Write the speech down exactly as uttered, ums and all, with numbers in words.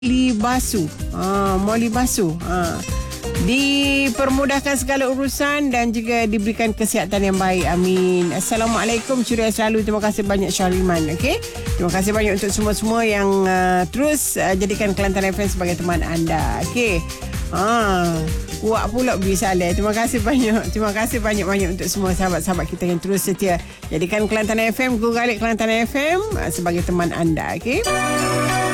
Moli Basu. Ha, Moli Basu. Ha. Dipermudahkan segala urusan dan juga diberikan kesihatan yang baik. Amin. Assalamualaikum. Ceria selalu. Terima kasih banyak Syahriman. Okay? Terima kasih banyak untuk semua-semua yang uh, terus uh, jadikan Kelantan F M sebagai teman anda. Okay. Ha, kuat pula beri saleh. Terima kasih banyak. Terima kasih banyak-banyak untuk semua sahabat-sahabat kita yang terus setia jadikan Kelantan F M, Google Kelantan F M uh, sebagai teman anda. Okay?